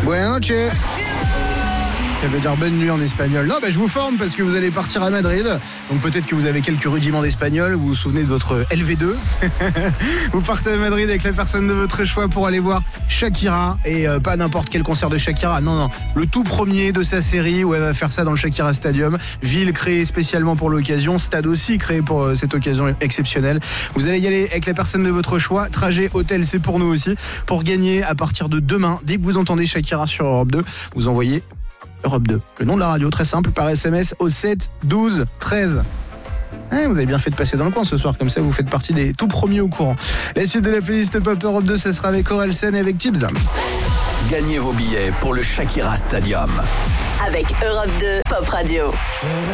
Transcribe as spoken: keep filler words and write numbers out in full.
Buenas noches. Ça veut dire bonne nuit en espagnol. Non, bah, je vous forme parce que vous allez partir à Madrid. Donc peut-être que vous avez quelques rudiments d'espagnol. Vous vous souvenez de votre L V deux. Vous partez à Madrid avec la personne de votre choix pour aller voir Shakira. Et euh, pas n'importe quel concert de Shakira. Non, non. Le tout premier de sa série où elle va faire ça dans le Shakira Stadium. Ville créée spécialement pour l'occasion. Stade aussi créé pour euh, cette occasion exceptionnelle. Vous allez y aller avec la personne de votre choix. Trajet, hôtel, c'est pour nous aussi. Pour gagner à partir de demain, dès que vous entendez Shakira sur Europe deux, vous envoyez Europe deux. Le nom de la radio, très simple, par S M S au sept douze treize. Eh, vous avez bien fait de passer dans le coin ce soir, comme ça vous faites partie des tout premiers au courant. La suite de la playlist Pop Europe deux, ça sera avec Orelsen et avec Tibbs. Gagnez vos billets pour le Shakira Stadium. Avec Europe deux Pop Radio.